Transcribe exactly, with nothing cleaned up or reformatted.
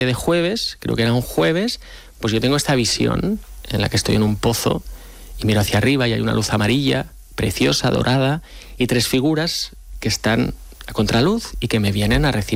de jueves, creo que era un jueves, pues yo tengo esta visión en la que estoy en un pozo y miro hacia arriba y hay una luz amarilla, preciosa, dorada, y tres figuras que están a contraluz y que me vienen a recibir